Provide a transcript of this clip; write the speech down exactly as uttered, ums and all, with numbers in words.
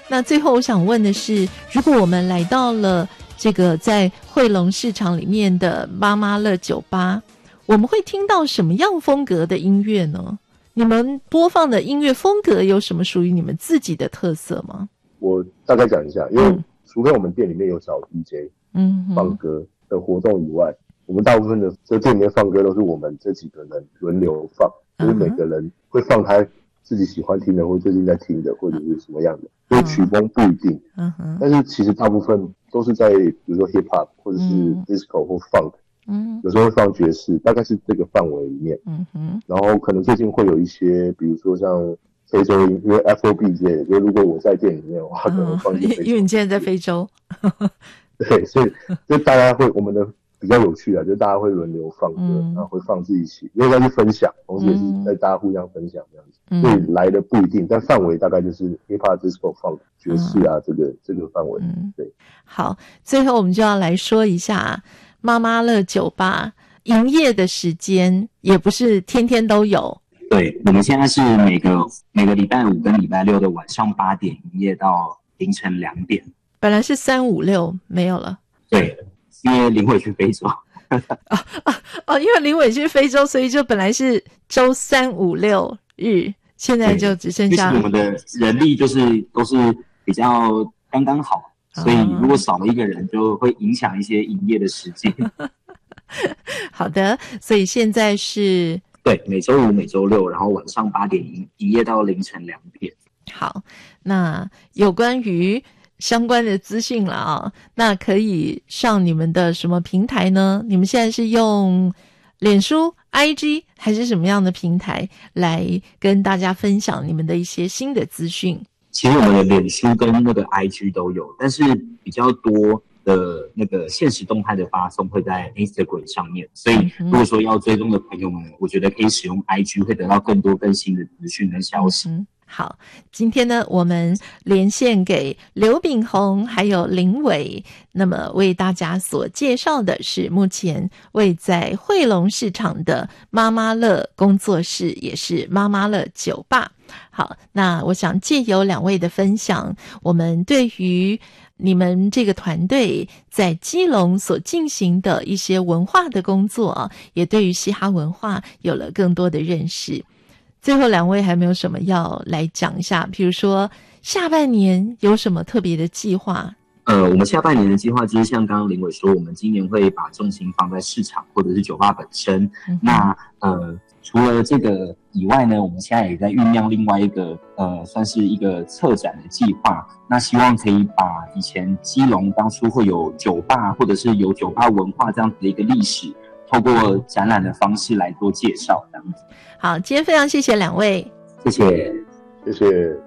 那最后我想问的是，如果我们来到了这个在惠龙市场里面的妈妈乐酒吧，我们会听到什么样风格的音乐呢？你们播放的音乐风格有什么属于你们自己的特色吗？ 我大概讲一下，因为除非我们店里面有找 D J 嗯放歌的活动以外，我们大部分的在店里面放歌都是我们这几个人轮流放，就是每个人会放他自己喜欢听的，或最近在听的，或者是什么样的，因为曲风不一定。嗯哼。但是其实大部分都是在比如说 hip hop 或者是 disco 或 funk，嗯，有时候会放爵士，大概是这个范围里面。嗯哼。然后可能最近会有一些，比如说像非洲音，因为 F O B 之类的，就如果我在店里面的话，可能放一些非洲。 因为你现在在非洲。 对，所以就大家会我们的比较有趣啊，就是大家会轮流放歌，嗯、然后会放自己喜，因为它是分享，同时也是在大家互相分享这样子，嗯、所以来的不一定，但范围大概就是 hip hop、disco、funk、爵士啊，嗯、这个这个范围。嗯，对。 好，最后我们就要来说一下妈妈乐酒吧营业的时间，也不是天天都有。 对，我们现在是每个每个礼拜五跟礼拜六的晚上八点营业到凌晨两点。 本来是三五六没有了。 对，因为林伟去非洲。 哦哦哦，因为林伟去非洲，所以就本来是周三五六日，现在就只剩下。 其实我们的人力就是都是比较刚刚好，所以如果少了一个人，就会影响一些营业的时间。 好的，所以现在是。 对，每周五、每周六，然后晚上八点营营业到凌晨两点。 好，那有关于相关的资讯了啊，那可以上你们的什么平台呢？你们现在是用脸书、I G 还是什么样的平台来跟大家分享你们的一些新的资讯？ 其实我们的脸书跟那个 I G 都有，但是比较多的那个限时动态的发送会在 Instagram 上面，所以如果说要追踪的朋友们，我觉得可以使用 I G， 会得到更多更新的资讯跟消息。 嗯，好，今天呢，我们连线给刘炳宏还有林伟，那么为大家所介绍的是目前位在惠龙市场的妈妈乐工作室，也是妈妈乐酒吧。好，那我想借由两位的分享，我们对于你们这个团队在基隆所进行的一些文化的工作，也对于嘻哈文化有了更多的认识。最后两位还没有什么要来讲一下，比如说下半年有什么特别的计划？ 呃，我们下半年的计划就是像刚刚林伟说，我们今年会把重心放在市场或者是酒吧本身。嗯、那呃，除了这个以外呢，我们现在也在酝酿另外一个呃，算是一个策展的计划。那希望可以把以前基隆当初会有酒吧或者是有酒吧文化这样子的一个历史，透过展览的方式来做介绍，这样子。 好，今天非常谢谢两位， 谢谢， 谢谢。